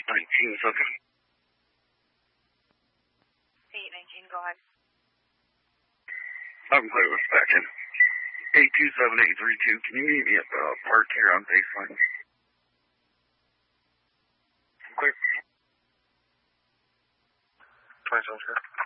19 something. 819, go ahead. I'm clear with Spectrum. 827-832, can you meet me at the park here on baseline? Clear. 27, sure.